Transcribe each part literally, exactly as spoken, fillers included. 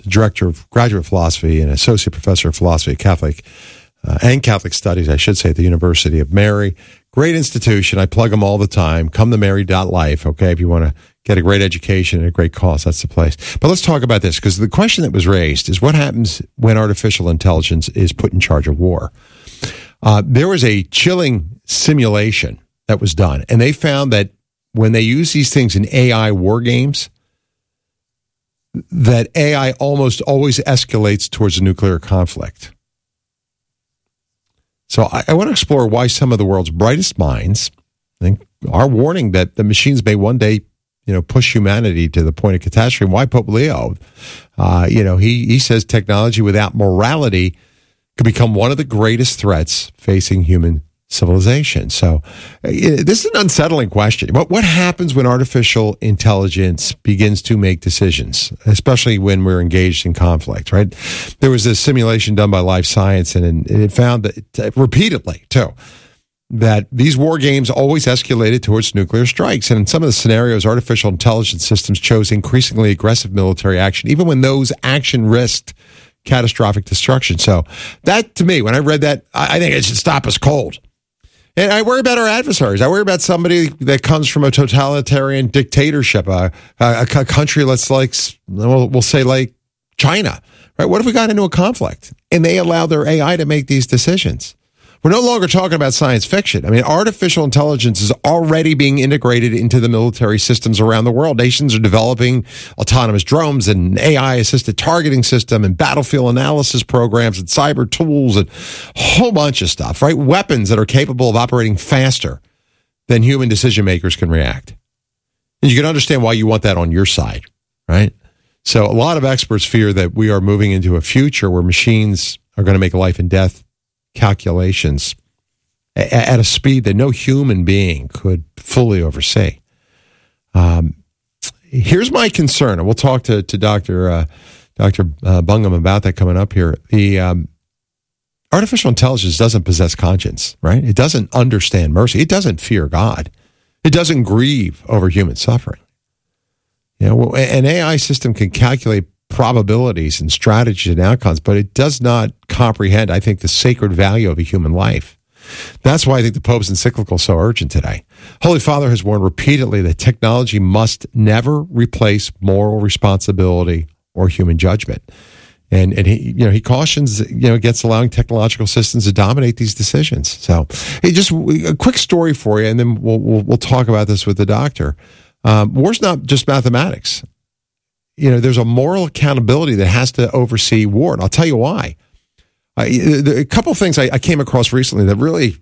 director of graduate philosophy and associate professor of philosophy at Catholic uh, and Catholic Studies, I should say, at the University of Mary. Great institution. I plug them all the time. Come to mary dot life, okay, if you want to get a great education at a great cost. That's the place. But let's talk about this, because the question that was raised is what happens when artificial intelligence is put in charge of war? Uh, there was a chilling simulation that was done, and they found that when they use these things in A I war games, that A I almost always escalates towards a nuclear conflict. So I, I want to explore why some of the world's brightest minds I think, are warning that the machines may one day, you know, push humanity to the point of catastrophe. Why Pope Leo? Uh, you know, he he says technology without morality could become one of the greatest threats facing human civilization. So uh, this is an unsettling question. What what happens when artificial intelligence begins to make decisions, especially when we're engaged in conflict, right? There was a simulation done by Life Science, and, and it found that uh, repeatedly, too, that these war games always escalated towards nuclear strikes. And in some of the scenarios, artificial intelligence systems chose increasingly aggressive military action, even when those action risked catastrophic destruction. So that, to me, when I read that, I, I think it should stop us cold. And I worry about our adversaries. I worry about somebody that comes from a totalitarian dictatorship, a, a, a country that's like, we'll, we'll say like China, right? What if we got into a conflict and they allow their A I to make these decisions? We're no longer talking about science fiction. I mean, artificial intelligence is already being integrated into the military systems around the world. Nations are developing autonomous drones and A I-assisted targeting system and battlefield analysis programs and cyber tools and a whole bunch of stuff, right? Weapons that are capable of operating faster than human decision makers can react. And you can understand why you want that on your side, right? So a lot of experts fear that we are moving into a future where machines are going to make life and death calculations at a speed that no human being could fully oversee. Um, here's my concern, and we'll talk to, to Doctor Uh, Doctor Uh, Bungum about that coming up here. The um, artificial intelligence doesn't possess conscience, right? It doesn't understand mercy. It doesn't fear God. It doesn't grieve over human suffering. You know, an A I system can calculate probabilities and strategies and outcomes, but it does not comprehend, I think, the sacred value of a human life. That's why I think the Pope's encyclical is so urgent today. Holy Father has warned repeatedly that technology must never replace moral responsibility or human judgment. And and he you know he cautions you know against allowing technological systems to dominate these decisions. So, hey, just a quick story for you, and then we'll we'll, we'll talk about this with the doctor. Um, war's not just mathematics. You know, there's a moral accountability that has to oversee war, and I'll tell you why. Uh, a couple of things I, I came across recently that really,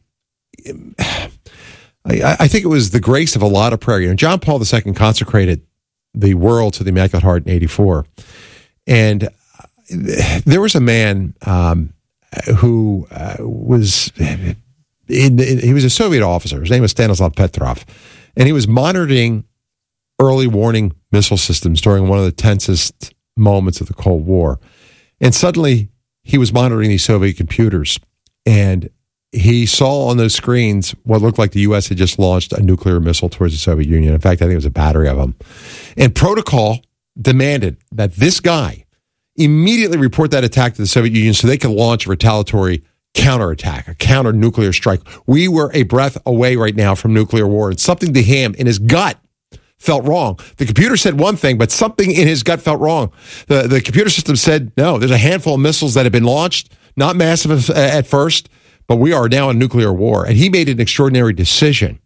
I, I think it was the grace of a lot of prayer. You know, John Paul the Second consecrated the world to the Immaculate Heart in eighty-four, and there was a man um, who uh, was in, in, he was a Soviet officer. His name was Stanislav Petrov, and he was monitoring early warning missile systems during one of the tensest moments of the Cold War. And suddenly he was monitoring these Soviet computers, and he saw on those screens what looked like the U S had just launched a nuclear missile towards the Soviet Union. In fact, I think it was a battery of them. And protocol demanded that this guy immediately report that attack to the Soviet Union so they could launch a retaliatory counterattack, a counter nuclear strike. We were a breath away right now from nuclear war, and something to him in his gut felt wrong. The computer said one thing, but something in his gut felt wrong. The, the computer system said, no, there's a handful of missiles that have been launched, not massive at first, but we are now in nuclear war. And he made an extraordinary decision.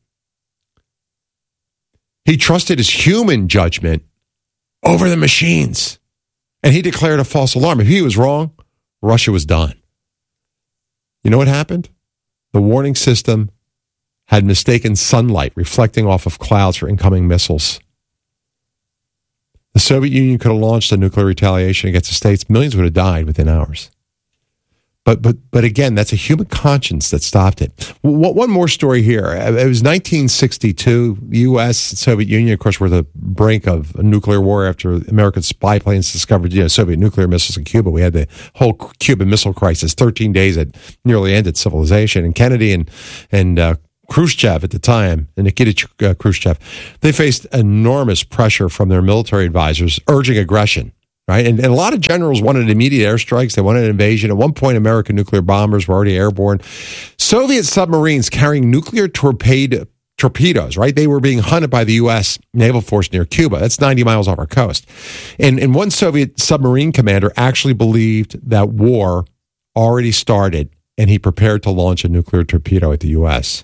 He trusted his human judgment over the machines. And he declared a false alarm. If he was wrong, Russia was done. You know what happened? The warning system had mistaken sunlight reflecting off of clouds for incoming missiles. The Soviet Union could have launched a nuclear retaliation against the states. Millions would have died within hours. But but but again, that's a human conscience that stopped it. One more story here. It was nineteen sixty-two. The U S and Soviet Union, of course, were the brink of a nuclear war after American spy planes discovered you know, Soviet nuclear missiles in Cuba. We had the whole Cuban Missile Crisis, thirteen days that nearly ended civilization. And Kennedy and, and uh, Khrushchev at the time, and Nikita uh, Khrushchev, they faced enormous pressure from their military advisors urging aggression. right? And, and a lot of generals wanted immediate airstrikes. They wanted an invasion. At one point, American nuclear bombers were already airborne. Soviet submarines carrying nuclear torpedo, torpedoes, right? They were being hunted by the U S naval force near Cuba. That's ninety miles off our coast. And, and one Soviet submarine commander actually believed that war already started, and he prepared to launch a nuclear torpedo at the U S.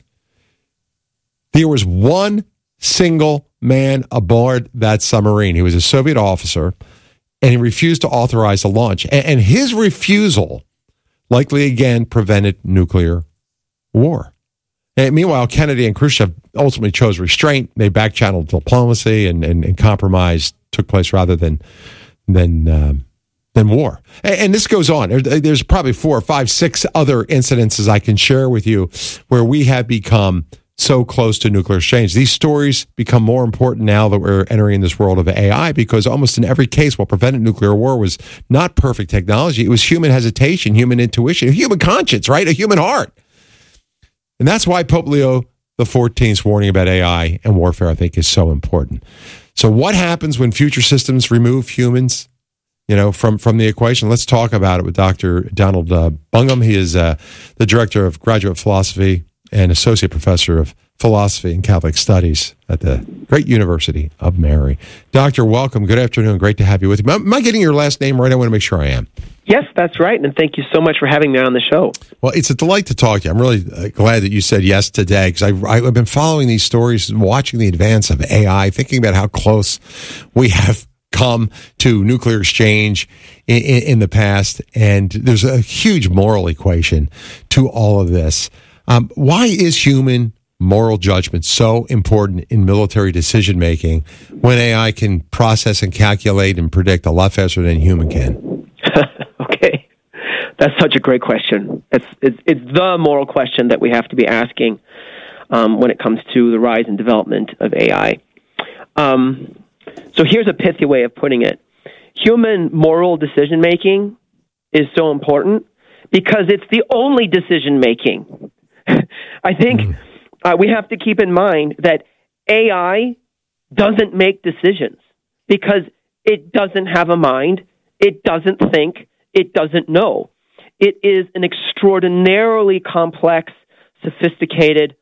There was one single man aboard that submarine. He was a Soviet officer, and he refused to authorize the launch. And, and his refusal likely again prevented nuclear war. And meanwhile, Kennedy and Khrushchev ultimately chose restraint. They back-channeled diplomacy, and, and, and compromise took place rather than than um, than war. And, and this goes on. There, there's probably four or five, six other incidences I can share with you where we have become so close to nuclear exchange. These stories become more important now that we're entering this world of A I, because almost in every case, what prevented nuclear war was not perfect technology. It was human hesitation, human intuition, human conscience, right? A human heart. And that's why Pope Leo the fourteenth's warning about A I and warfare, I think, is so important. So what happens when future systems remove humans, you know, from, from the equation? Let's talk about it with Doctor Donald uh, Bungum. He is uh, the director of graduate philosophy and associate professor of philosophy and Catholic studies at the great University of Mary. Doctor, welcome. Good afternoon. Great to have you with me. Am I getting your last name right? I want to make sure I am. Yes, that's right. And thank you so much for having me on the show. Well, it's a delight to talk to you. I'm really uh, glad that you said yes today, because I've been following these stories, watching the advance of A I, thinking about how close we have come to nuclear exchange in, in, in the past. And there's a huge moral equation to all of this. Um, why is human moral judgment so important in military decision making when A I can process and calculate and predict a lot faster than a human can? Okay, that's such a great question. It's, it's it's the moral question that we have to be asking um, when it comes to the rise and development of A I. Um, so here's a pithy way of putting it: human moral decision making is so important because it's the only decision making. I think mm. uh, we have to keep in mind that A I doesn't make decisions because it doesn't have a mind, it doesn't think, it doesn't know. It is an extraordinarily complex, sophisticated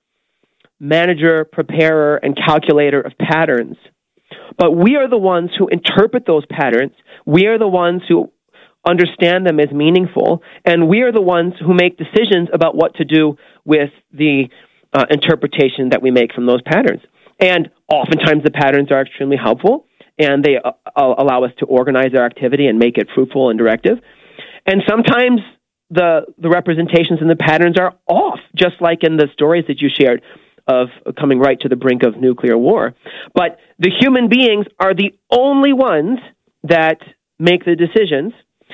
manager, preparer, and calculator of patterns. But we are the ones who interpret those patterns. We are the ones who understand them as meaningful, and we are the ones who make decisions about what to do with the uh, interpretation that we make from those patterns. And oftentimes the patterns are extremely helpful, and they uh, allow us to organize our activity and make it fruitful and directive. And sometimes the the representations in the patterns are off, just like in the stories that you shared of coming right to the brink of nuclear war. But the human beings are the only ones that make the decisions,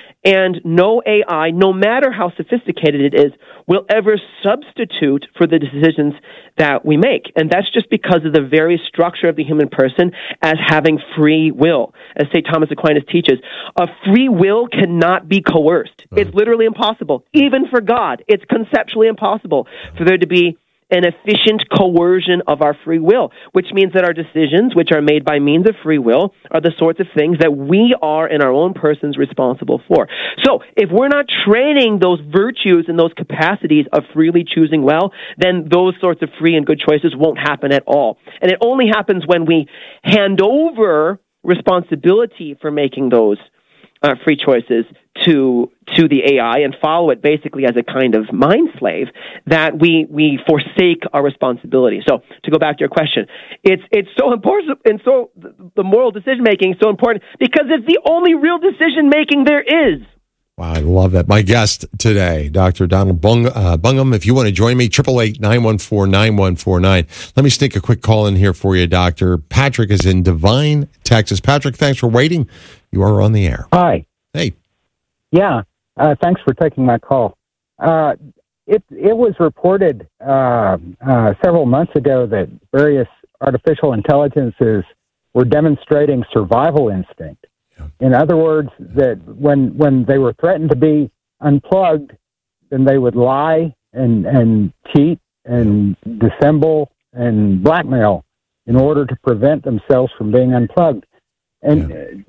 and no A I, no matter how sophisticated it is, will ever substitute for the decisions that we make. And that's just because of the very structure of the human person as having free will. As Saint Thomas Aquinas teaches, a free will cannot be coerced. Right. It's literally impossible. Even for God, it's conceptually impossible for there to be an efficient coercion of our free will, which means that our decisions, which are made by means of free will, are the sorts of things that we are in our own persons responsible for. So if we're not training those virtues and those capacities of freely choosing well, then those sorts of free and good choices won't happen at all. And it only happens when we hand over responsibility for making those uh, free choices to to the A I and follow it basically as a kind of mind slave, that we we forsake our responsibility. So to go back to your question, it's it's so important, and so the moral decision making is so important because it's the only real decision making there is. Wow, I love that. My guest today, Doctor Donald Bung, uh, Bungum. If you want to join me, eight eight eight, nine one four, nine one four nine. Let me sneak a quick call in here for you, Doctor. Patrick is in Devine, Texas. Patrick, thanks for waiting. You are on the air. Hi. Hey. Yeah, uh, thanks for taking my call. Uh, it it was reported uh, uh, several months ago that various artificial intelligences were demonstrating survival instinct. Yeah. In other words, that when when they were threatened to be unplugged, then they would lie and, and cheat and dissemble and blackmail in order to prevent themselves from being unplugged. And yeah. yet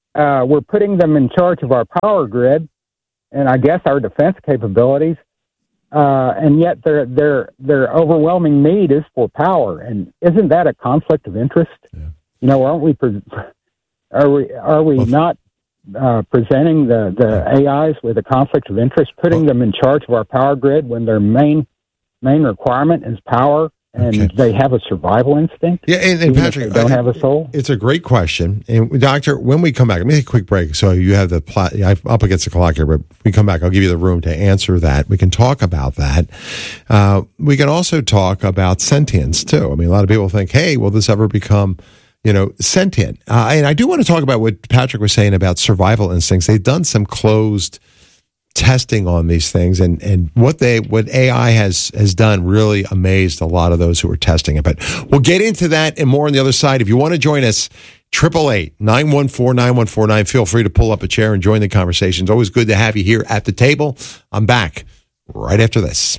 uh, we're putting them in charge of our power grid and I guess our defense capabilities. Uh, and yet their their their overwhelming need is for power. And isn't that a conflict of interest? Yeah. You know, aren't we? Pre- are we are we well, not uh, presenting the, the A Is with a conflict of interest, putting well, them in charge of our power grid when their main main requirement is power? And okay. they have a survival instinct. Yeah, and, and Patrick, they don't I, have a soul. It's a great question. And Doctor, when we come back, let me take a quick break. So you have the plot. I'm up against the clock here, but when we come back, I'll give you the room to answer that. We can talk about that. Uh, we can also talk about sentience too. I mean, a lot of people think, "Hey, will this ever become, you know, sentient?" Uh, and I do want to talk about what Patrick was saying about survival instincts. They've done some closed testing on these things, and, and what they what A I has has done really amazed a lot of those who were testing it. But we'll get into that and more on the other side. If you want to join us, triple eight nine one four nine one four nine. Feel free to pull up a chair and join the conversation. It's always good to have you here at the table. I'm back right after this.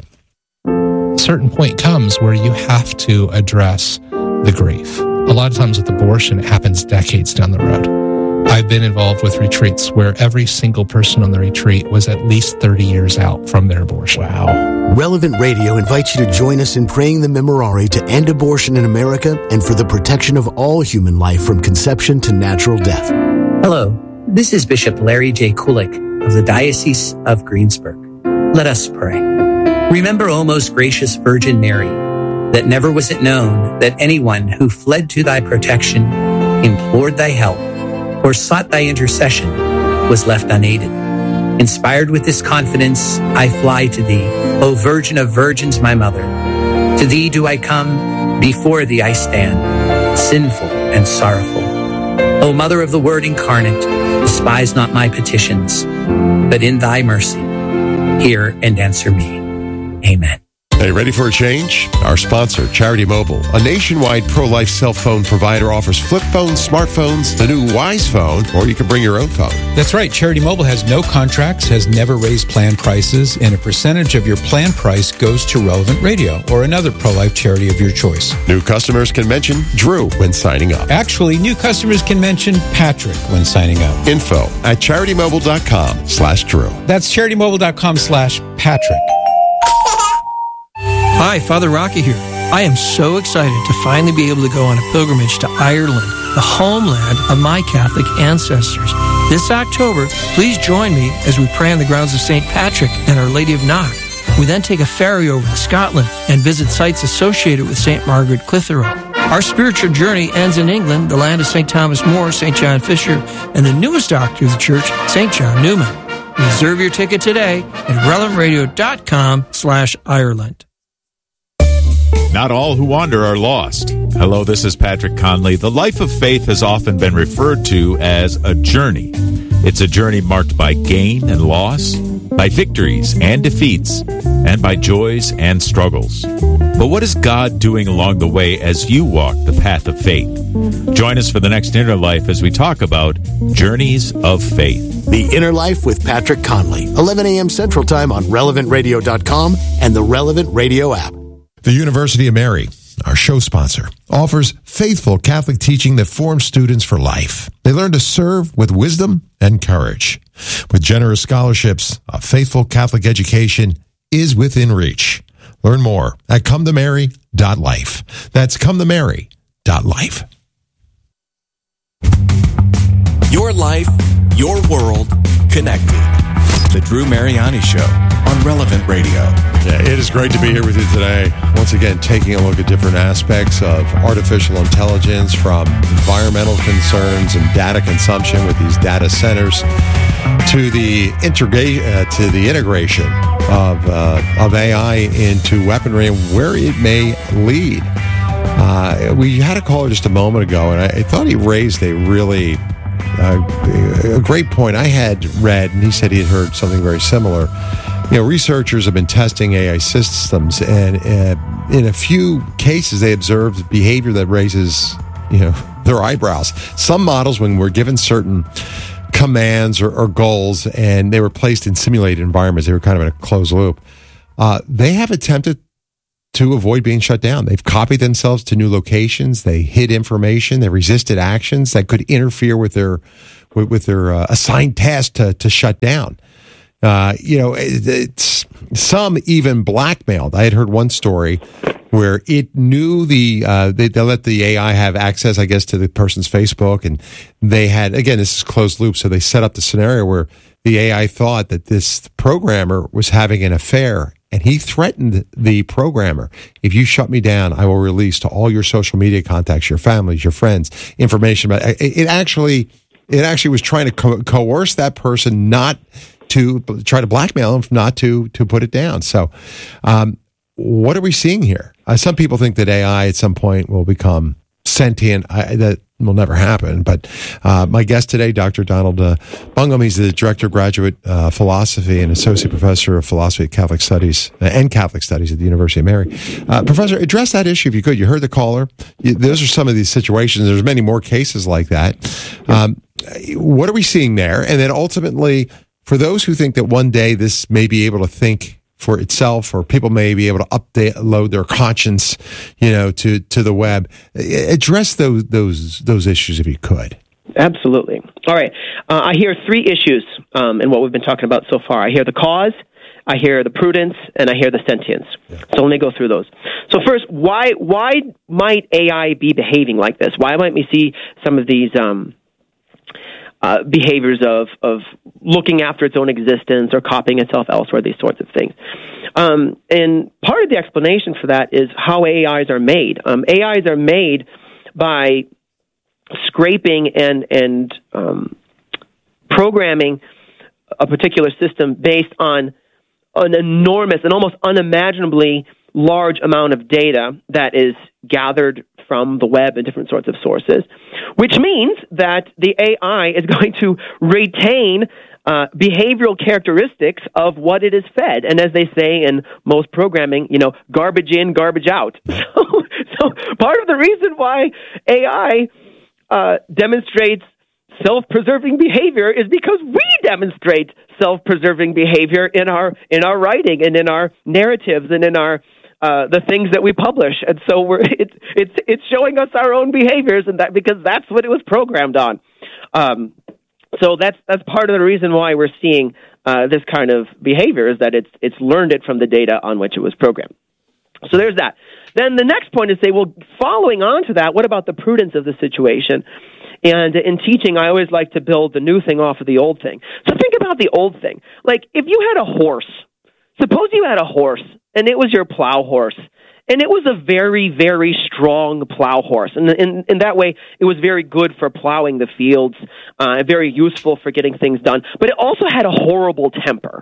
A certain point comes where you have to address the grief. A lot of times with abortion, it happens decades down the road. I've been involved with retreats where every single person on the retreat was at least thirty years out from their abortion. Wow. Relevant Radio invites you to join us in praying the Memorare to end abortion in America and for the protection of all human life from conception to natural death. Hello, this is Bishop Larry J. Kulik of the Diocese of Greensburg. Let us pray. Remember, O most gracious Virgin Mary, that never was it known that anyone who fled to thy protection, implored thy help, or sought thy intercession was left unaided. Inspired with this confidence, I fly to thee, O Virgin of Virgins, my mother. To thee do I come, before thee I stand, sinful and sorrowful. O Mother of the Word incarnate, despise not my petitions, but in thy mercy, hear and answer me. Amen. Hey, ready for a change? Our sponsor, Charity Mobile, a nationwide pro-life cell phone provider, offers flip phones, smartphones, the new Wise Phone, or you can bring your own phone. That's right. Charity Mobile has no contracts, has never raised plan prices, and a percentage of your plan price goes to Relevant Radio or another pro-life charity of your choice. New customers can mention Drew when signing up. Actually, new customers can mention Patrick when signing up. Info at charitymobile.com slash Drew. That's charitymobile.com slash Patrick. Hi, Father Rocky here. I am so excited to finally be able to go on a pilgrimage to Ireland, the homeland of my Catholic ancestors. This October, please join me as we pray on the grounds of Saint Patrick and Our Lady of Knock. We then take a ferry over to Scotland and visit sites associated with Saint Margaret Clitheroe. Our spiritual journey ends in England, the land of Saint Thomas More, Saint John Fisher, and the newest doctor of the church, Saint John Newman. Reserve your ticket today at relevantradio.com slash Ireland. Not all who wander are lost. Hello, this is Patrick Conley. The life of faith has often been referred to as a journey. It's a journey marked by gain and loss, by victories and defeats, and by joys and struggles. But what is God doing along the way as you walk the path of faith? Join us for the next Inner Life as we talk about Journeys of Faith. The Inner Life with Patrick Conley, eleven a.m. Central Time on relevant radio dot com and the Relevant Radio app. The University of Mary, our show sponsor, offers faithful Catholic teaching that forms students for life. They learn to serve with wisdom and courage. With generous scholarships, a faithful Catholic education is within reach. Learn more at come to mary dot life. That's come to mary dot life. Your life, your world, connected. The Drew Mariani Show on Relevant Radio. Yeah, it is great to be here with you today. Once again, taking a look at different aspects of artificial intelligence, from environmental concerns and data consumption with these data centers to the integra- uh, to the integration of uh, of A I into weaponry and where it may lead. Uh, we had a caller just a moment ago, and I, I thought he raised a really Uh, a great point. I had read, and he said he had heard something very similar. You know, researchers have been testing A I systems, and uh, in a few cases, they observed behavior that raises, you know, their eyebrows. Some models, when we're given certain commands or, or goals, and they were placed in simulated environments, they were kind of in a closed loop. Uh, they have attempted to avoid being shut down. They've copied themselves to new locations. They hid information. They resisted actions that could interfere with their with, with their uh, assigned task to to shut down. Uh, you know, it, it's some even blackmailed. I had heard one story where it knew the uh, they, they let the A I have access, I guess, to the person's Facebook, and they had, again, this is closed loop, so they set up the scenario where the A I thought that this programmer was having an affair, and he threatened the programmer, if you shut me down, I will release to all your social media contacts, your families, your friends, information about it. It actually, it actually was trying to co- coerce that person not to try to blackmail him not to to put it down. So, um, what are we seeing here? Uh, some people think that A I at some point will become sentient. I, that will never happen. But uh, my guest today, Doctor Donald uh, Bungum, he's the Director of Graduate uh, Philosophy and Associate Professor of Philosophy at Catholic Studies uh, and Catholic Studies at the University of Mary. Uh, Professor, address that issue if you could. You heard the caller. You, those are some of these situations. There's many more cases like that. Um, what are we seeing there? And then ultimately, for those who think that one day this may be able to think for itself, or people may be able to update, load their conscience, you know, to, to the web, address those those those issues if you could. Absolutely. All right. Uh, I hear three issues um, in what we've been talking about so far. I hear the cause, I hear the prudence, and I hear the sentience. Yeah. So let me go through those. So first, why why might A I be behaving like this? Why might we see some of these Um, Uh, behaviors of, of looking after its own existence or copying itself elsewhere, these sorts of things. Um, and part of the explanation for that is how A Is are made. Um, A Is are made by scraping and, and um, programming a particular system based on an enormous and almost unimaginably large amount of data that is gathered from the web and different sorts of sources, which means that the A I is going to retain uh, behavioral characteristics of what it is fed. And as they say in most programming, you know, garbage in, garbage out. So, so part of the reason why A I uh, demonstrates self-preserving behavior is because we demonstrate self-preserving behavior in our in our writing and in our narratives and in our Uh, the things that we publish, and so we're it's it's it's showing us our own behaviors, and that because that's what it was programmed on. Um, so that's that's part of the reason why we're seeing uh, this kind of behavior is that it's it's learned it from the data on which it was programmed. So there's that. Then the next point is say, well, following on to that, what about the prudence of the situation? And in teaching, I always like to build the new thing off of the old thing. So think about the old thing. Like if you had a horse. Suppose you had a horse, and it was your plow horse, and it was a very, very strong plow horse. And in, in that way, it was very good for plowing the fields, uh, very useful for getting things done. But it also had a horrible temper.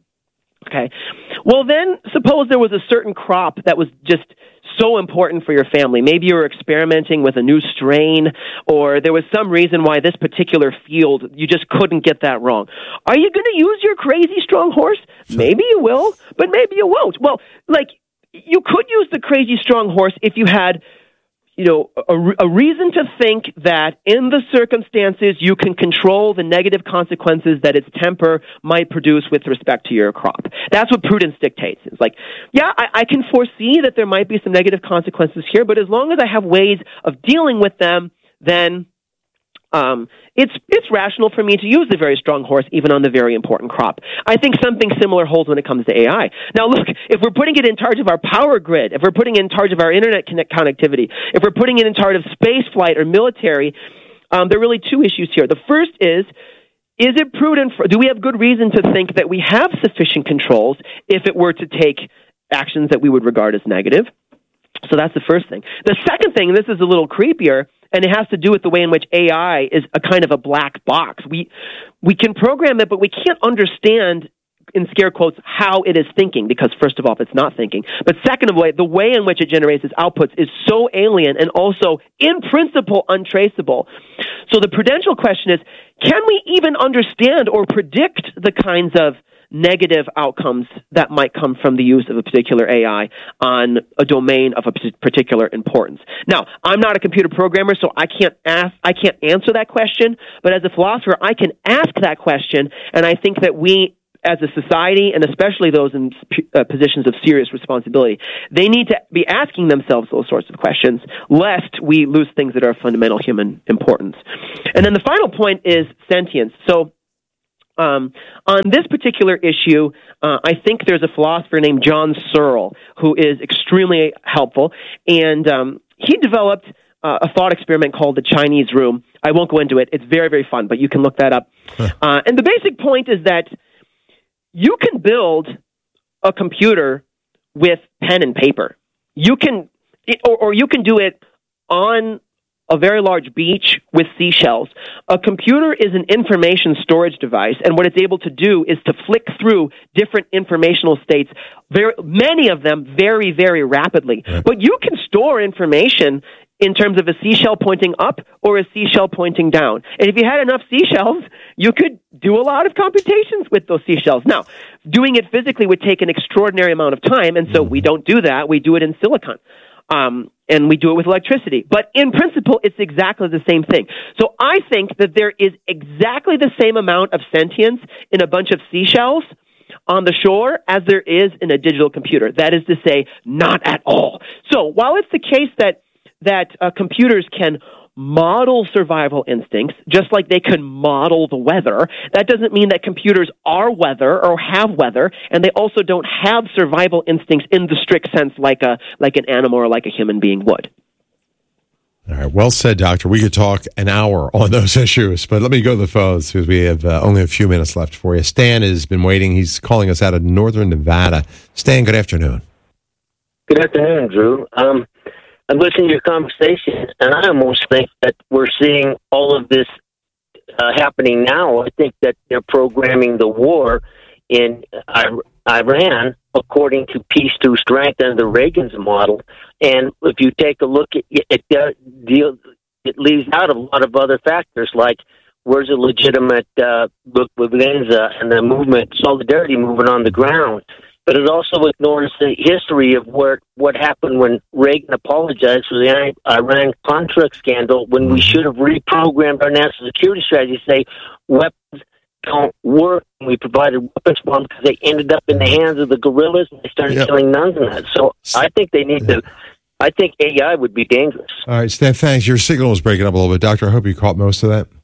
Okay? Well, then, suppose there was a certain crop that was just so important for your family. Maybe you were experimenting with a new strain, or there was some reason why this particular field, you just couldn't get that wrong. Are you going to use your crazy strong horse? Maybe you will, but maybe you won't. Well, like, you could use the crazy strong horse if you had, you know, a, a reason to think that in the circumstances you can control the negative consequences that its temper might produce with respect to your crop. That's what prudence dictates. It's like, yeah, I, I can foresee that there might be some negative consequences here, but as long as I have ways of dealing with them, then um, it's it's rational for me to use the very strong horse even on the very important crop. I think something similar holds when it comes to A I. Now, look, if we're putting it in charge of our power grid, if we're putting it in charge of our internet connect- connectivity, if we're putting it in charge of space flight or military, um, there are really two issues here. The first is, is it prudent for, do we have good reason to think that we have sufficient controls if it were to take actions that we would regard as negative? So that's the first thing. The second thing, and this is a little creepier, and it has to do with the way in which A I is a kind of a black box. We we can program it, but we can't understand, in scare quotes, how it is thinking, because first of all, it's not thinking. But second of all, the way in which it generates its outputs is so alien and also, in principle, untraceable. So the prudential question is, can we even understand or predict the kinds of negative outcomes that might come from the use of a particular A I on a domain of a particular importance? Now, I'm not a computer programmer, so I can't ask, I can't answer that question, but as a philosopher, I can ask that question, and I think that we as a society, and especially those in uh, positions of serious responsibility, they need to be asking themselves those sorts of questions, lest we lose things that are of fundamental human importance. And then the final point is sentience. So um, on this particular issue, uh, I think there's a philosopher named John Searle who is extremely helpful, and um, he developed uh, a thought experiment called the Chinese Room. I won't go into it. It's very, very fun, but you can look that up. Huh. Uh, and the basic point is that you can build a computer with pen and paper. You can, or, or you can do it on a very large beach with seashells. A computer is an information storage device, and what it's able to do is to flick through different informational states, very, many of them very, very rapidly. Right. But you can store information in terms of a seashell pointing up or a seashell pointing down. And if you had enough seashells, you could do a lot of computations with those seashells. Now, doing it physically would take an extraordinary amount of time, and so we don't do that. We do it in silicon. Um, and we do it with electricity. But in principle, it's exactly the same thing. So I think that there is exactly the same amount of sentience in a bunch of seashells on the shore as there is in a digital computer. That is to say, not at all. So while it's the case that that uh, computers can model survival instincts, just like they can model the weather, that doesn't mean that computers are weather or have weather, and they also don't have survival instincts in the strict sense like a like an animal or like a human being would. All right, well said, Doctor. We could talk an hour on those issues, but let me go to the phones because we have uh, only a few minutes left for you. Stan has been waiting. He's calling us out of northern Nevada. Stan, good afternoon. Good afternoon, Drew. Um, I'm listening to your conversation, and I almost think that we're seeing all of this uh, happening now. I think that they're programming the war in Iran according to peace through strength and the Reagan's model. And if you take a look at it, it, it leaves out a lot of other factors, like where's a legitimate uh, look with Gaza and the movement, solidarity movement on the ground. But it also ignores the history of where what happened when Reagan apologized for the Iran-Contra scandal, when we should have reprogrammed our national security strategy to say weapons don't work. And we provided weapons for them because they ended up in the hands of the guerrillas and they started yep. killing nuns and that. So I think they need to, I think A I would be dangerous. All right, Stan, thanks. Your signal was breaking up a little bit. Doctor, I hope you caught most of that.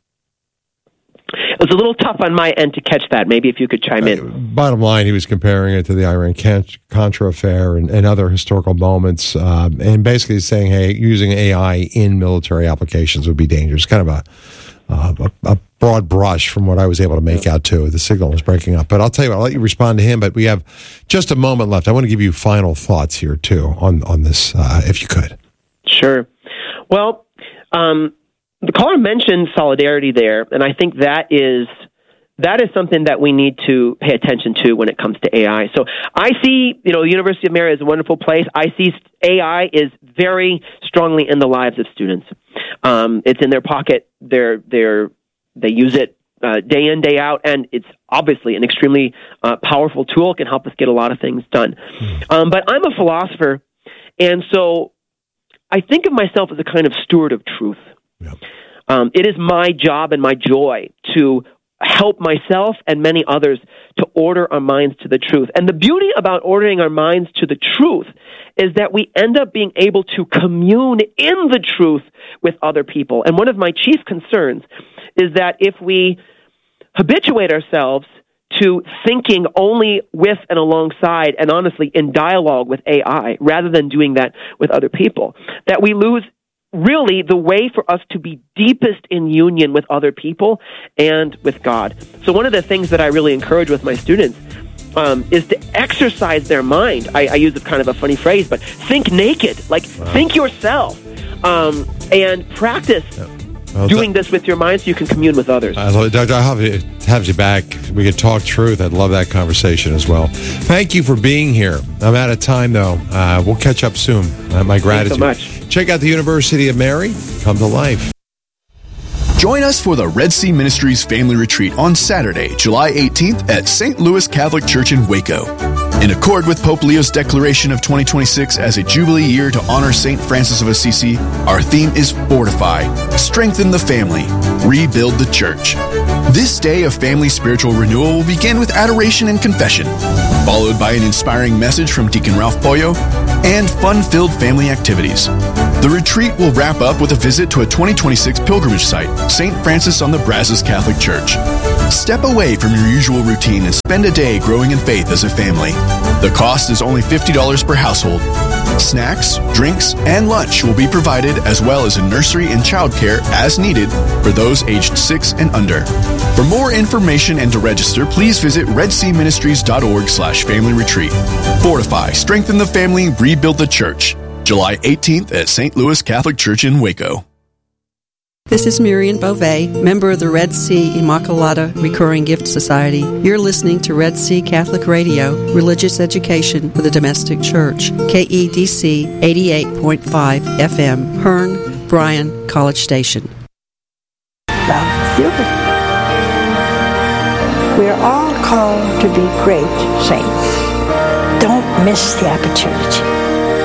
It was a little tough on my end to catch that. Maybe if you could chime in. Uh, bottom line, he was comparing it to the Iran-Contra affair and, and other historical moments, uh, and basically saying, hey, using A I in military applications would be dangerous. Kind of a, uh, a, a broad brush from what I was able to make out, too. The signal was breaking up. But I'll tell you what, I'll let you respond to him, but we have just a moment left. I want to give you final thoughts here, too, on, on this, uh, if you could. Sure. Well, um... the caller mentioned solidarity there, and I think that is that is something that we need to pay attention to when it comes to A I. So I see, you know, the University of Mary is a wonderful place. I see A I is very strongly in the lives of students. Um, it's in their pocket. They're they're they use it uh, day in, day out, and it's obviously an extremely uh, powerful tool. It can help us get a lot of things done. Um, but I'm a philosopher, and so I think of myself as a kind of steward of truth. Yep. Um, it is my job and my joy to help myself and many others to order our minds to the truth. And the beauty about ordering our minds to the truth is that we end up being able to commune in the truth with other people. And one of my chief concerns is that if we habituate ourselves to thinking only with and alongside and honestly in dialogue with A I rather than doing that with other people, that we lose really the way for us to be deepest in union with other people and with God. So one of the things that I really encourage with my students um, is to exercise their mind. I, I use a kind of a funny phrase, but think naked, like wow. think yourself, um, and practice yeah. well, doing this with your mind so you can commune with others. I love it. Doctor, I'll have you, have you back. We could talk truth. I'd love that conversation as well. Thank you for being here. I'm out of time, though. Uh, we'll catch up soon. Uh, my gratitude. Thanks so much. Check out the University of Mary. Come to life. Join us for the Red Sea Ministries Family Retreat on Saturday, July eighteenth at Saint Louis Catholic Church in Waco. In accord with Pope Leo's declaration of twenty twenty-six as a Jubilee year to honor Saint Francis of Assisi, our theme is Fortify, Strengthen the Family, Rebuild the Church. This day of family spiritual renewal will begin with adoration and confession, followed by an inspiring message from Deacon Ralph Pollo and fun-filled family activities. The retreat will wrap up with a visit to a twenty twenty-six pilgrimage site, Saint Francis on the Brazos Catholic Church. Step away from your usual routine and spend a day growing in faith as a family. The cost is only fifty dollars per household. Snacks, drinks, and lunch will be provided, as well as a nursery and childcare as needed for those aged six and under. For more information and to register, please visit redseaministries.org slash family retreat. Fortify, strengthen the family, rebuild the church. July eighteenth at Saint Louis Catholic Church in Waco. This is Miriam Beauvais, member of the Red Sea Immaculata Recurring Gift Society. You're listening to Red Sea Catholic Radio, religious education for the domestic church. K E D C eighty-eight point five F M, Hearn, Bryan, College Station. We're all called to be great saints. Don't miss the opportunity.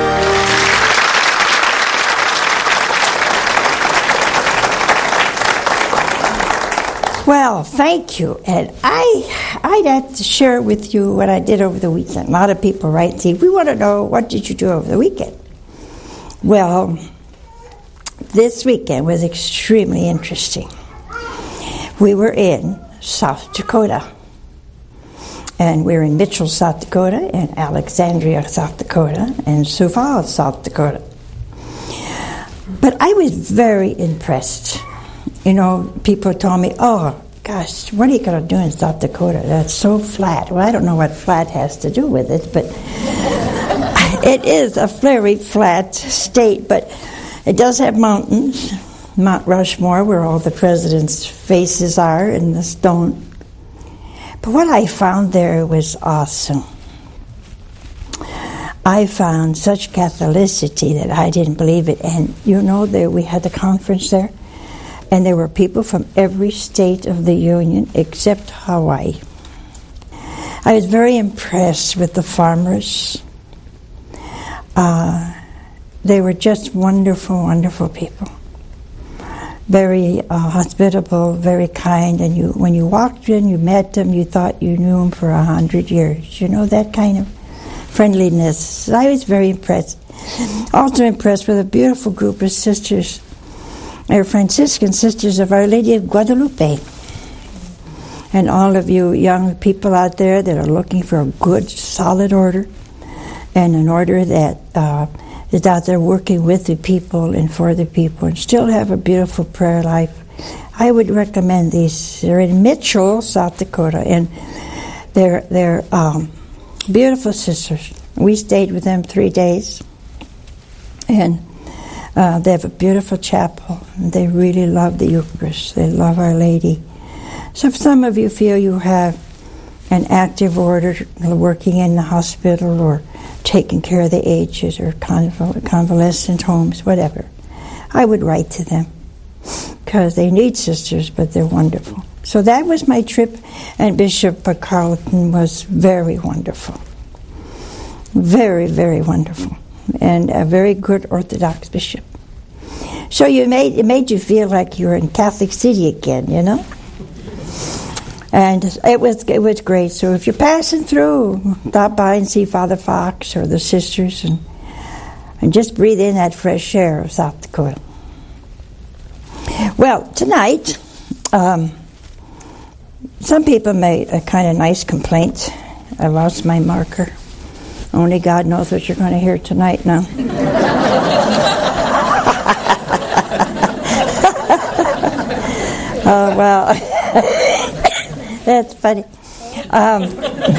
Well, thank you. And I, I'd like to share with you what I did over the weekend. A lot of people write and say, we want to know, what did you do over the weekend? Well, this weekend was extremely interesting. We were in South Dakota. And we were in Mitchell, South Dakota, and Alexandria, South Dakota, and Sioux Falls, South Dakota. But I was very impressed. You know, people told me, oh, gosh, what are you going to do in South Dakota? That's so flat. Well, I don't know what flat has to do with it, but it is a very flat state, but it does have mountains. Mount Rushmore, where all the presidents' faces are, and the stone. But what I found there was awesome. I found such Catholicity that I didn't believe it. And you know, there we had the conference there, and there were people from every state of the Union except Hawaii. I was very impressed with the farmers. Uh, they were just wonderful, wonderful people. Very uh, hospitable, very kind, and you, when you walked in, you met them, you thought you knew them for a hundred years. You know, that kind of friendliness. I was very impressed. Also impressed with a beautiful group of sisters. They're Franciscan Sisters of Our Lady of Guadalupe. And all of you young people out there that are looking for a good, solid order, and an order that uh, is out there working with the people and for the people, and still have a beautiful prayer life, I would recommend these. They're in Mitchell, South Dakota, and they're they're um, beautiful sisters. We stayed with them three days, and uh, they have a beautiful chapel. And they really love the Eucharist. They love Our Lady. So if some of you feel you have an active order working in the hospital or taking care of the aged or conval- convalescent homes, whatever, I would write to them because they need sisters, but they're wonderful. So that was my trip, and Bishop Carlton was very wonderful. Very, very wonderful. And a very good Orthodox bishop. So you made it made you feel like you were in Catholic City again, you know? And it was it was great. So if you're passing through, stop by and see Father Fox or the sisters, and and just breathe in that fresh air of South Dakota. Well, tonight, um, some people made a kind of nice complaint. I lost my marker. Only God knows what you're going to hear tonight now. Oh, well, that's funny. Um,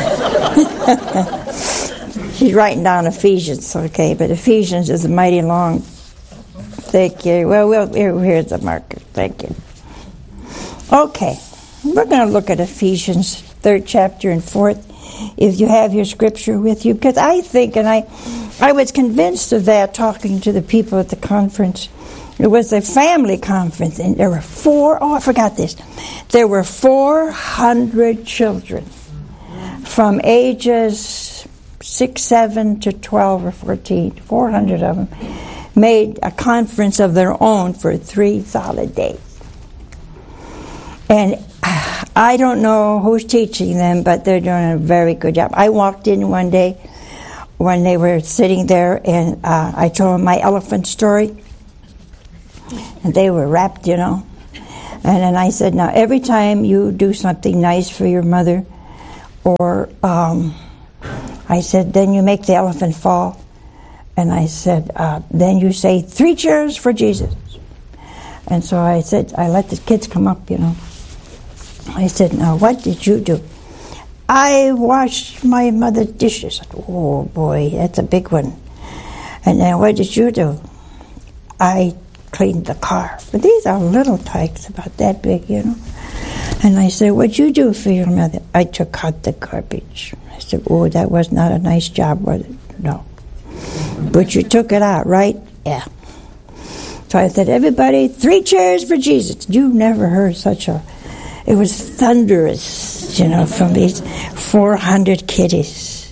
she's writing down Ephesians, okay, but Ephesians is a mighty long. Thank you. Well, we'll here, here's the marker. Thank you. Okay, we're going to look at Ephesians, third chapter and fourth, if you have your scripture with you, because I think, and I, I was convinced of that talking to the people at the conference. It was a family conference, and there were four, oh, I forgot this. There were four hundred children from ages six, seven to twelve or fourteen, four hundred of them, made a conference of their own for three solid days. And uh, I don't know who's teaching them, but they're doing a very good job. I walked in one day when they were sitting there, and uh, I told them my elephant story, and they were rapt, you know. And then I said, now every time you do something nice for your mother, or um, I said, then you make the elephant fall. And I said, uh, then you say, three cheers for Jesus. And so I said, I let the kids come up, you know. I said, now what did you do? I washed my mother's dishes. Oh boy, that's a big one. And then what did you do? I cleaned the car. But these are little tykes, about that big, you know. And I said, what'd you do for your mother? I took out the garbage. I said, oh, that was not a nice job, was it? No. But you took it out, right? Yeah. So I said, everybody, three cheers for Jesus. You never heard such a... It was thunderous, you know, from these four hundred kiddies.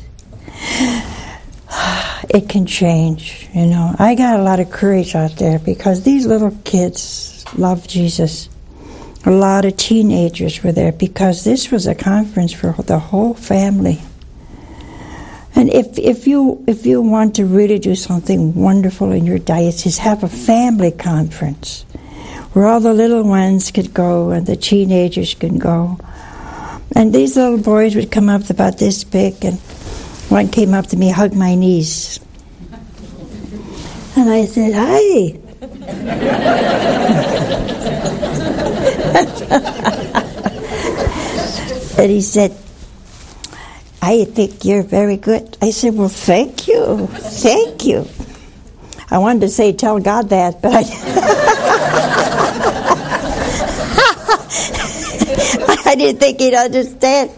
It can change, you know. I got a lot of courage out there because these little kids love Jesus. A lot of teenagers were there because this was a conference for the whole family. And if if you if you want to really do something wonderful in your diocese, have a family conference where all the little ones could go and the teenagers can go. And these little boys would come up about this big, and one came up to me, hugged my knees. And I said, hi. And he said, I think you're very good. I said, well, thank you. Thank you. I wanted to say, tell God that, but I, I didn't think he'd understand.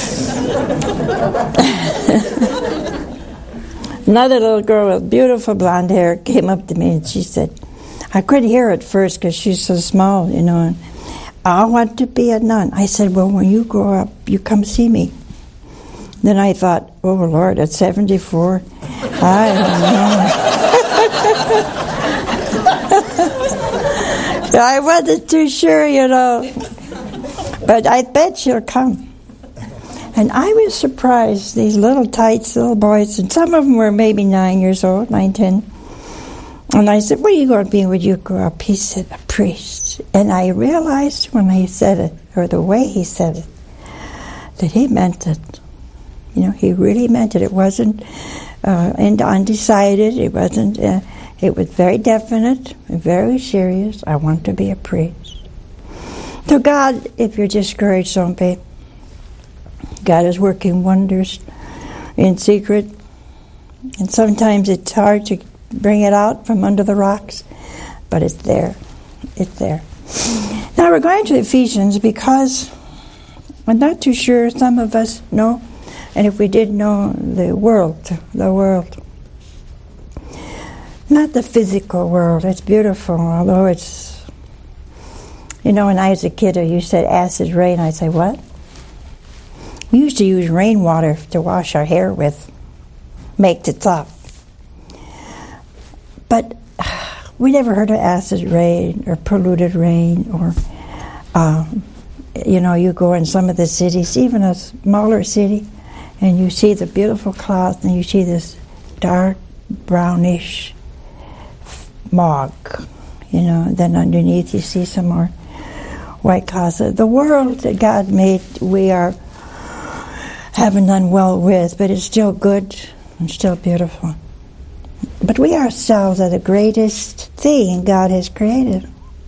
Another little girl with beautiful blonde hair came up to me and she said, I couldn't hear her at first because she's so small, you know, and I want to be a nun. I said, well, when you grow up, you come see me. Then I thought, oh, Lord, at seventy-four, I don't know. I wasn't too sure, you know. But I bet she'll come. And I was surprised, these little tights, little boys, and some of them were maybe nine years old, nine, ten. And I said, what are you going to be when you grow up? He said, a priest. And I realized when he said it, or the way he said it, that he meant it. You know, he really meant it. It wasn't uh, undecided. It wasn't, uh, it was very definite, very serious. I want to be a priest. So God, if you're discouraged, don't be. God is working wonders in secret. And sometimes it's hard to bring it out from under the rocks, but it's there. It's there. Now we're going to Ephesians because I'm not too sure some of us know, and if we did know the world, the world. Not the physical world. It's beautiful, although it's, you know, when I was a kid, you said acid rain. I say, what? We used to use rainwater to wash our hair with, make it soft. But we never heard of acid rain or polluted rain or, um, you know, you go in some of the cities, even a smaller city, and you see the beautiful clouds and you see this dark brownish smog, you know, then underneath you see some more white clouds. The world that God made, we are haven't done well with, but it's still good and still beautiful. But we ourselves are the greatest thing God has created.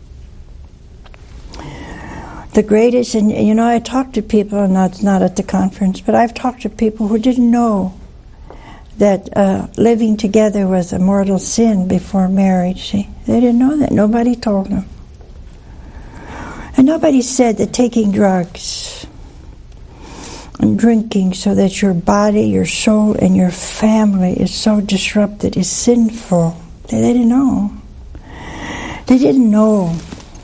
The greatest, and you know, I talked to people, and that's not at the conference, but I've talked to people who didn't know that uh, living together was a mortal sin before marriage. See? They didn't know that. Nobody told them. And nobody said that taking drugs and drinking so that your body, your soul, and your family is so disrupted is sinful. They, they didn't know. They didn't know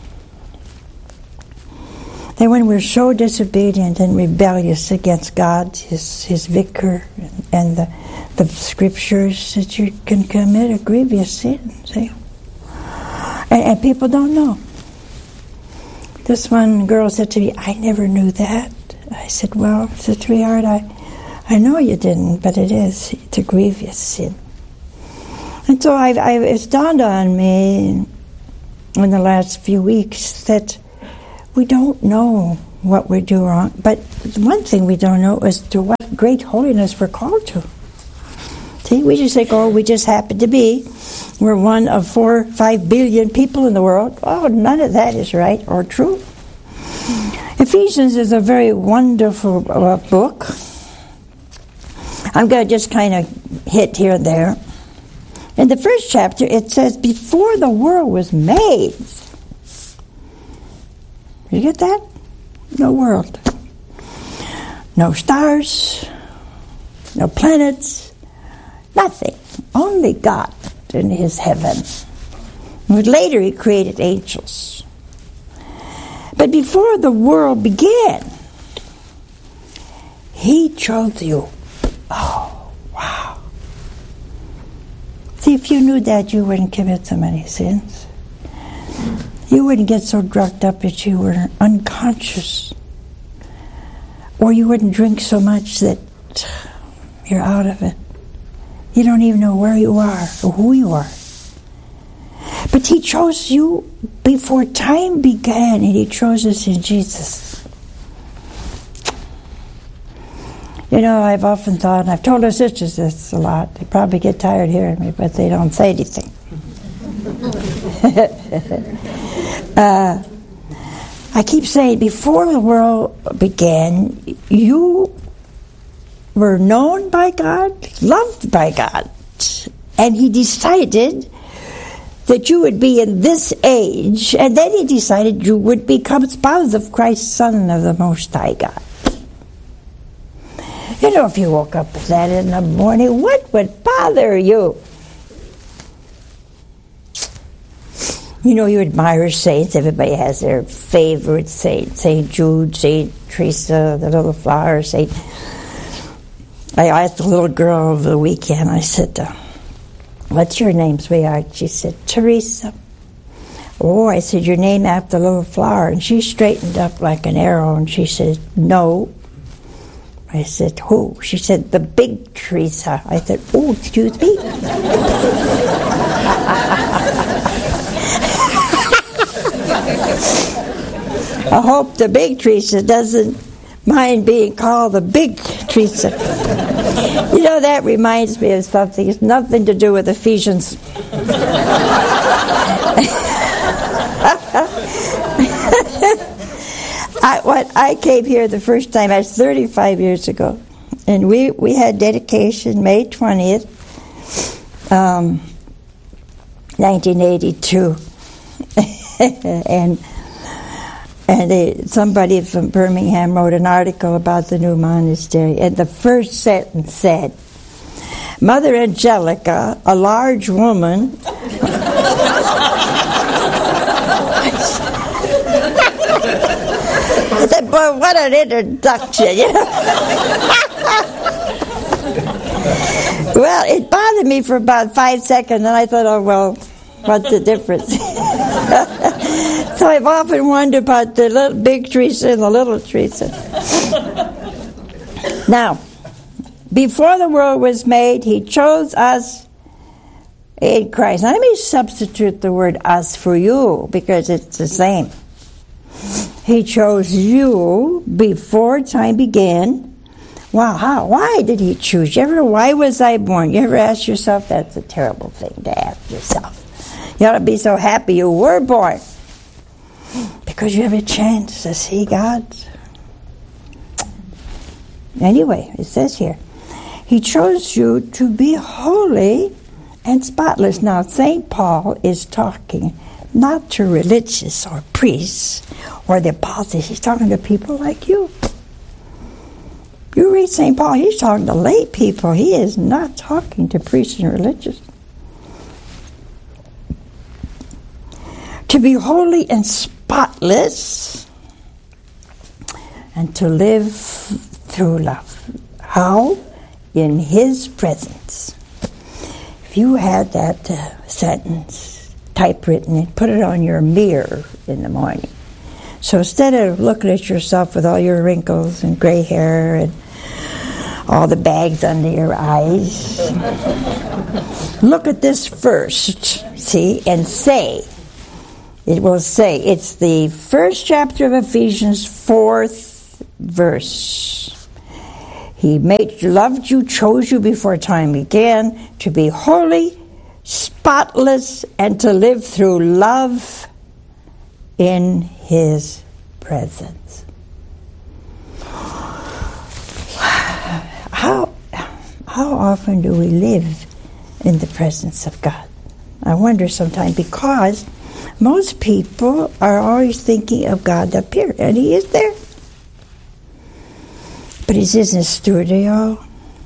that when we're so disobedient and rebellious against God, His His vicar, and the the scriptures, that you can commit a grievous sin. See, and, and people don't know. This one girl said to me, I never knew that. I said, well, sweetheart, I, I know you didn't, but it is. It's a grievous sin. And so I, I, it's dawned on me in the last few weeks that we don't know what we do wrong. But one thing we don't know is to what great holiness we're called to. See, we just think, oh, we just happen to be. We're one of four, five billion people in the world. Oh, none of that is right or true. Ephesians is a very wonderful uh, book. I'm going to just kind of hit here and there. In the first chapter, it says, before the world was made. You get that? No world. No stars. No planets. Nothing. Only God in his heaven. But later he created angels. But before the world began, he chose you. Oh, wow. See, if you knew that, you wouldn't commit so many sins. You wouldn't get so drugged up that you were unconscious. Or you wouldn't drink so much that you're out of it. You don't even know where you are or who you are. But he chose you before time began, and he chose us in Jesus. You know, I've often thought, and I've told our sisters this a lot, they probably get tired hearing me, but they don't say anything. uh, I keep saying, before the world began, you were known by God, loved by God, and he decided that you would be in this age, and then he decided you would become spouse of Christ, Son of the Most High God. You know, if you woke up with that in the morning, what would bother you? You know, you admire saints. Everybody has their favorite saint. Saint Jude, Saint Teresa, the little flower saint. I asked a little girl over the weekend, I said, uh, what's your name, sweetheart? She said, Teresa. Oh, I said, your name after the little flower. And she straightened up like an arrow, and she said, no. I said, who? She said, the big Teresa. I said, oh, excuse me? I hope the big Teresa doesn't mind being called the big Teresa. You know, that reminds me of something. It's nothing to do with Ephesians. I, what, I came here the first time, I was thirty-five years ago, and we, we had dedication May twentieth, um, nineteen eighty-two. and and they, somebody from Birmingham wrote an article about the new monastery, and the first sentence said, Mother Angelica, a large woman, I said, boy, what an introduction, you know? Well, it bothered me for about five seconds, and I thought, oh, well, what's the difference? So I've often wondered about the little big Teresa and the little Teresa. Now, before the world was made, he chose us in Christ. Now, let me substitute the word us for you, because it's the same. He chose you before time began. Wow, how? Why did he choose you? Ever, why was I born? You ever ask yourself? That's a terrible thing to ask yourself. You ought to be so happy you were born, because you have a chance to see God. Anyway, it says here, he chose you to be holy and spotless. Now, Saint Paul is talking not to religious or priests or the apostles. He's talking to people like you. You read Saint Paul, he's talking to lay people. He is not talking to priests and religious. To be holy and spotless, and to live through love. How? In his presence. If you had that uh, sentence typewritten and put it on your mirror in the morning, So instead of looking at yourself with all your wrinkles and gray hair and all the bags under your eyes, look at this first, see, and say, it will say, it's the first chapter of Ephesians, fourth verse. He made, loved you, chose you before time began to be holy, spotless, and to live through love in His presence. How, how often do we live in the presence of God? I wonder sometimes, because most people are always thinking of God up here, and He is there. But He's in the studio.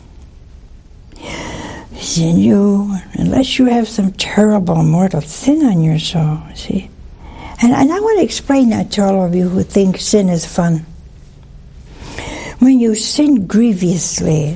He's in you, unless you have some terrible mortal sin on your soul, see? And, and I want to explain that to all of you who think sin is fun. When you sin grievously,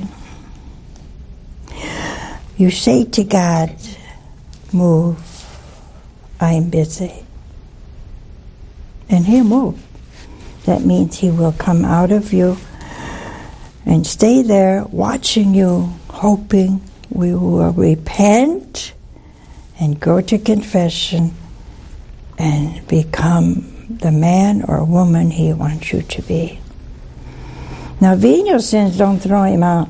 you say to God, move, I'm busy. And He'll move. That means He will come out of you and stay there watching you, hoping we will repent and go to confession and become the man or woman He wants you to be. Now, venial sins don't throw Him out.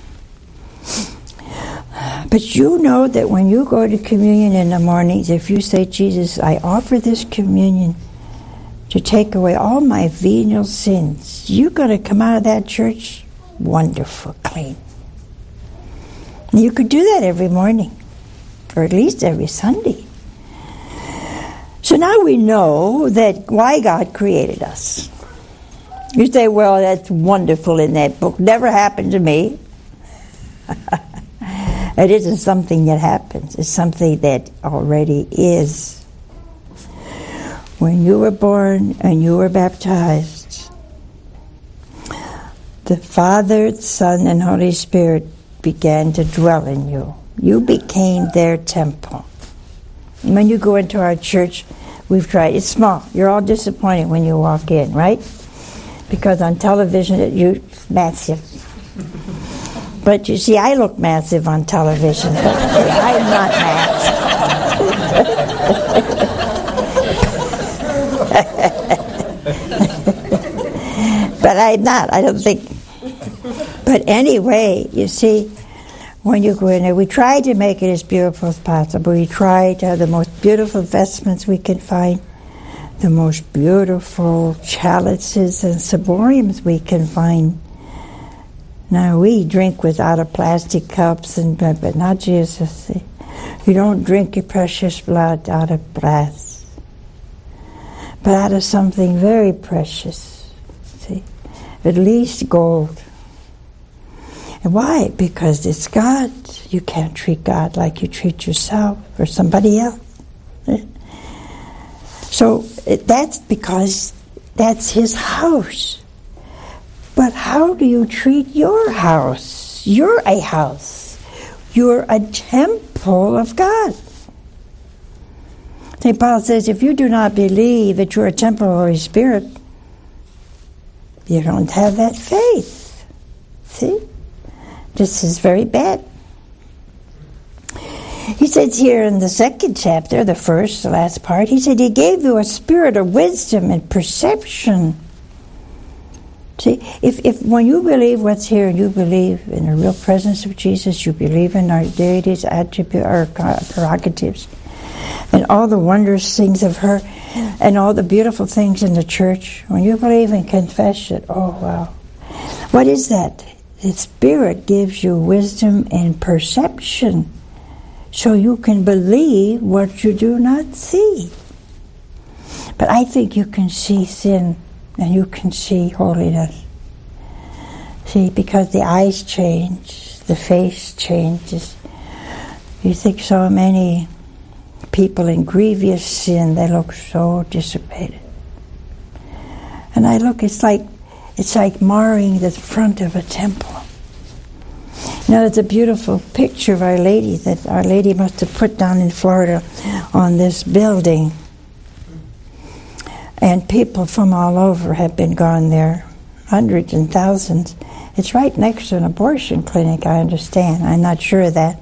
But you know that when you go to communion in the mornings, if you say, Jesus, I offer this communion to take away all my venial sins, you're going to come out of that church wonderful, clean. And you could do that every morning, or at least every Sunday. So now we know that why God created us. You say, well, that's wonderful in that book. Never happened to me. It isn't something that happens. It's something that already is. When you were born and you were baptized, the Father, Son, and Holy Spirit began to dwell in you. You became their temple. When you go into our church, we've tried. It's small. You're all disappointed when you walk in, right? Because on television, it, you massive. But you see, I look massive on television, but I'm not massive. But I'm not, I don't think. But anyway, you see, when you go in there, we try to make it as beautiful as possible. We try to have the most beautiful vestments we can find, the most beautiful chalices and ciboriums we can find. Now, we drink with out of plastic cups, and but, but not Jesus. See? You don't drink your precious blood out of brass, but out of something very precious. See, at least gold. And why? Because it's God. You can't treat God like you treat yourself or somebody else. So that's because that's His house. But how do you treat your house? You're a house. You're a temple of God. Saint Paul says, if you do not believe that you're a temple of the Holy Spirit, you don't have that faith. See? This is very bad. He says here in the second chapter, the first, the last part, he said, He gave you a spirit of wisdom and perception. See, if, if when you believe what's here, and you believe in the real presence of Jesus, you believe in our deity's attribute, our prerogatives, and all the wondrous things of her, and all the beautiful things in the church, when you believe and confess it, oh wow. What is that? The Spirit gives you wisdom and perception, so you can believe what you do not see. But I think you can see sin, and you can see holiness. See, because the eyes change, the face changes. You think so many people in grievous sin, they look so dissipated. And I look, it's like it's like marring the front of a temple. Now, there's a beautiful picture of Our Lady that Our Lady must have put down in Florida on this building. And people from all over have been gone there, hundreds and thousands. It's right next to an abortion clinic, I understand. I'm not sure of that.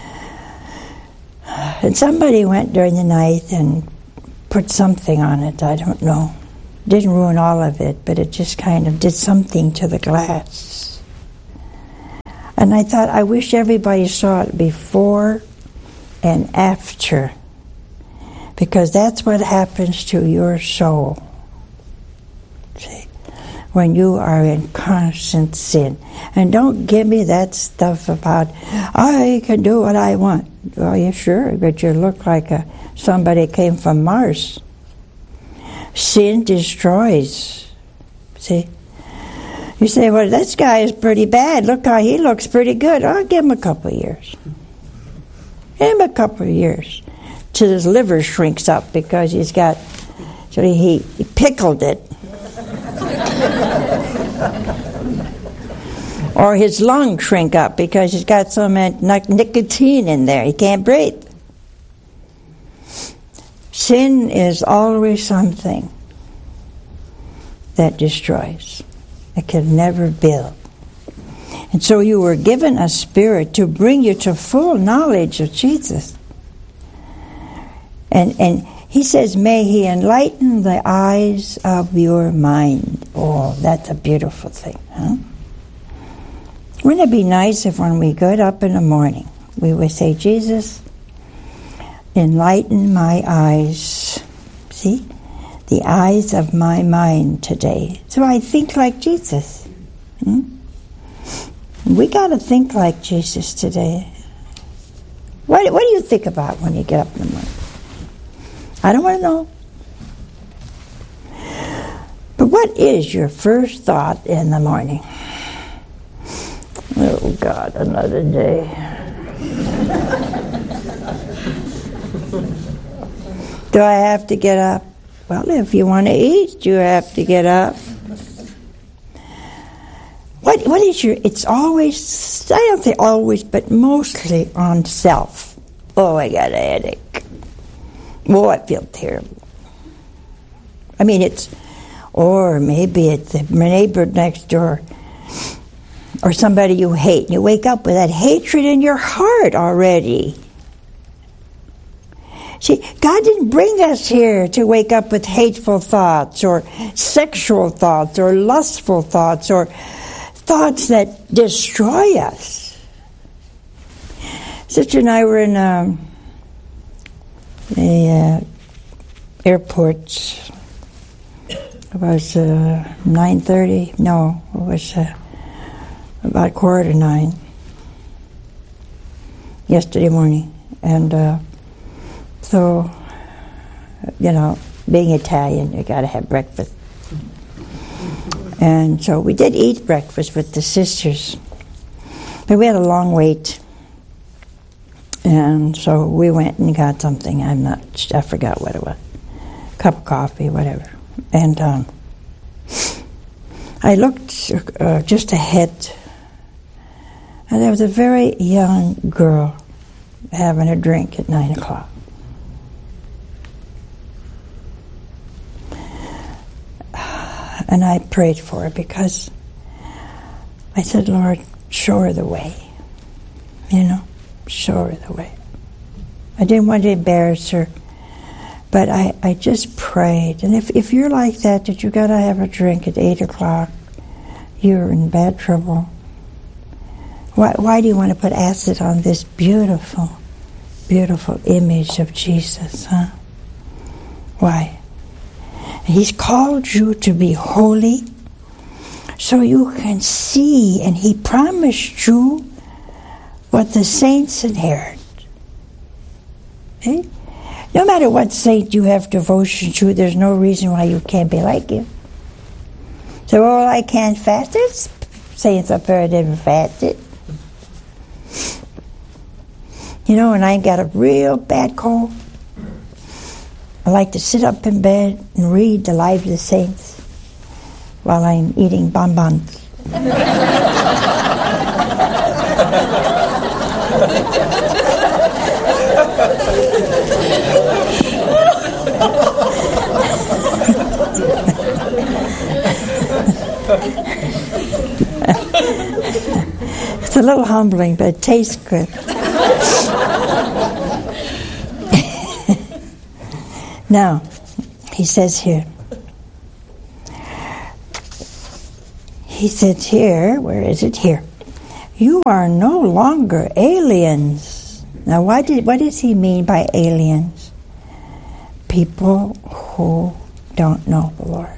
And somebody went during the night and put something on it, I don't know. Didn't ruin all of it, but it just kind of did something to the glass. And I thought, I wish everybody saw it before and after, because that's what happens to your soul. See? When you are in constant sin. And don't give me that stuff about, I can do what I want. Well, yeah, sure, but you look like a, somebody came from Mars. Sin destroys. See? You say, well, this guy is pretty bad. Look how he looks pretty good. I'll give him a couple of years. Give him a couple of years. Till his liver shrinks up because he's got, so he, he pickled it. Or his lungs shrink up because he's got some nicotine in there. He can't breathe. Sin is always something that destroys. It can never build. And so you were given a spirit to bring you to full knowledge of Jesus. And and he says, may he enlighten the eyes of your mind. Oh, that's a beautiful thing, huh? Wouldn't it be nice if when we got up in the morning, we would say, Jesus, enlighten my eyes. See? The eyes of my mind today. So I think like Jesus. Hmm? We got to think like Jesus today. What, what do you think about when you get up in the morning? I don't want to know. But what is your first thought in the morning? Oh, God, another day. Do I have to get up? Well, if you want to eat, you have to get up. What What is your... It's always... I don't say always, but mostly on self. Oh, I got a headache. Oh, I feel terrible. I mean, it's... Or maybe it's the neighbor next door. Or somebody you hate. And you wake up with that hatred in your heart already. See, God didn't bring us here to wake up with hateful thoughts or sexual thoughts or lustful thoughts or thoughts that destroy us. Sister and I were in um, a uh, airport. It was uh, nine thirty. No, it was uh, about quarter to nine yesterday morning. And uh, so, you know, being Italian, you got to have breakfast. And so we did eat breakfast with the sisters. But we had a long wait. And so we went and got something. I'm not, I forgot what it was. Cup of coffee, whatever. And um, I looked uh, just ahead. And there was a very young girl having a drink at nine o'clock. And I prayed for her because I said, Lord, show her the way. You know, show her the way. I didn't want to embarrass her, but I, I just prayed. And if, if you're like that, that you got to have a drink at eight o'clock, you're in bad trouble. Why, why do you want to put acid on this beautiful, beautiful image of Jesus, huh? Why? He's called you to be holy so you can see, and he promised you what the saints inherit. Okay? No matter what saint you have devotion to, there's no reason why you can't be like him. So, oh, I can't fast. There's saints up there that never fasted. You know, and I got a real bad cold. I like to sit up in bed and read the lives of the saints while I'm eating bonbons. It's a little humbling, but it tastes good. Now, he says here, he says here, where is it here? You are no longer aliens. Now, what, did, what does he mean by aliens? People who don't know the Lord.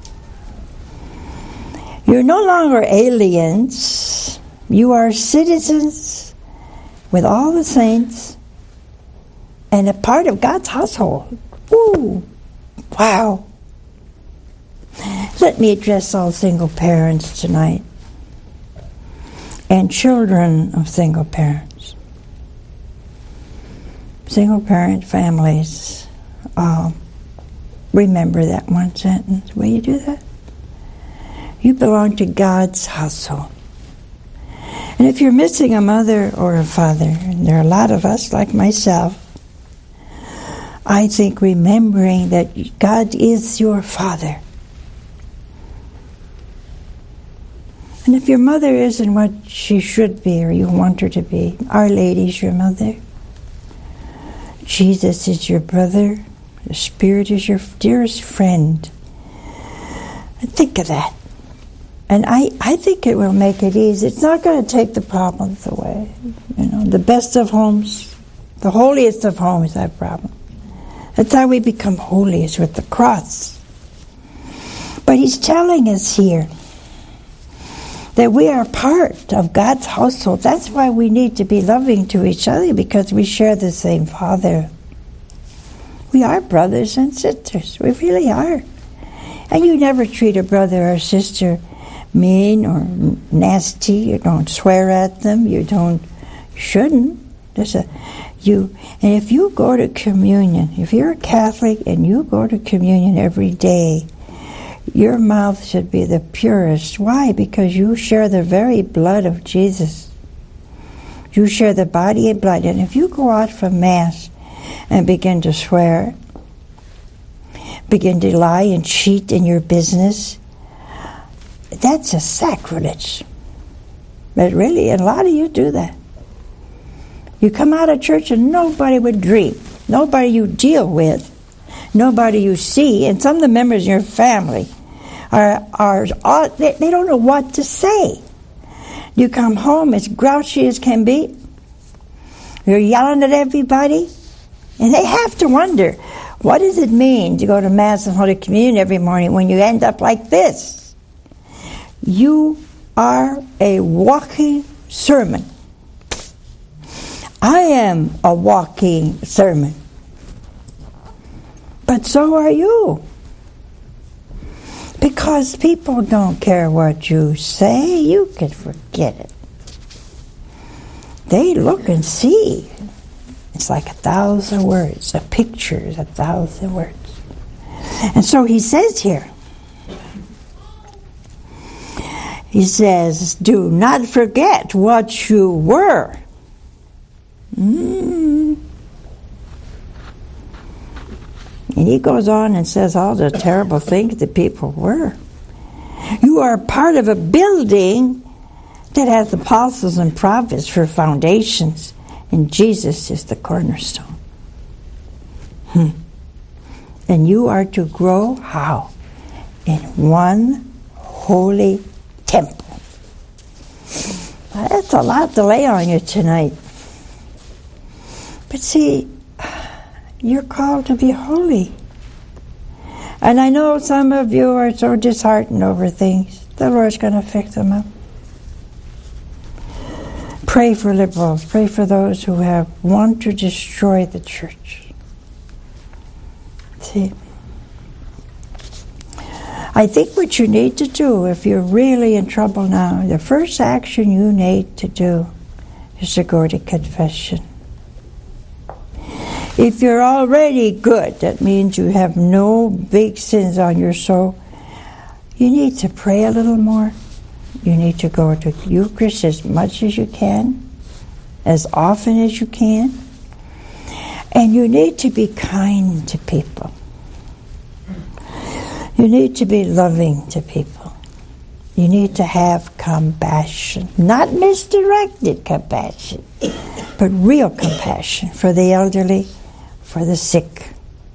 You're no longer aliens. You are citizens with all the saints and a part of God's household. Ooh, wow. Let me address all single parents tonight and children of single parents. Single parent families, uh, remember that one sentence. Will you do that? You belong to God's household. And if you're missing a mother or a father, and there are a lot of us like myself, I think remembering that God is your father. And if your mother isn't what she should be or you want her to be, Our Lady's your mother. Jesus is your brother. The Spirit is your dearest friend. Think of that. And I, I think it will make it easy. It's not going to take the problems away. You know, the best of homes, the holiest of homes have problems. That's how we become holy, is with the cross. But he's telling us here that we are part of God's household. That's why we need to be loving to each other, because we share the same Father. We are brothers and sisters. We really are. And you never treat a brother or sister mean or nasty. You don't swear at them. You don't, you shouldn't. There's a, you, and if you go to communion, if you're a Catholic and you go to communion every day, your mouth should be the purest. Why? Because you share the very blood of Jesus. You share the body and blood. And if you go out from Mass and begin to swear, begin to lie and cheat in your business, that's a sacrilege. But really, a lot of you do that. You come out of church and nobody would dream. Nobody you deal with, nobody you see, and some of the members of your family are, are, are they, they don't know what to say. You come home as grouchy as can be. You're yelling at everybody. And they have to wonder, what does it mean to go to Mass and Holy Communion every morning when you end up like this? You are a walking sermon. I am a walking sermon. But so are you. Because people don't care what you say, you can forget it. They look and see. It's like a thousand words. A picture is a thousand words. And so he says here, he says, do not forget what you were. Mm. And he goes on and says all the terrible things that people were. You are part of a building that has apostles and prophets for foundations, and Jesus is the cornerstone. Hmm. And you are to grow how? In one holy temple. Now, that's a lot to lay on you tonight. But see, you're called to be holy. And I know some of you are so disheartened over things. The Lord's going to fix them up. Pray for liberals. Pray for those who have want to destroy the church. See, I think what you need to do, if you're really in trouble now, the first action you need to do is to go to confession. If you're already good, that means you have no big sins on your soul, you need to pray a little more. You need to go to Eucharist as much as you can, as often as you can. And you need to be kind to people. You need to be loving to people. You need to have compassion. Not misdirected compassion, but real compassion for the elderly, for the sick.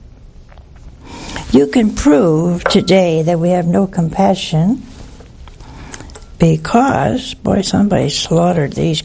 You can prove today that we have no compassion because, boy, somebody slaughtered these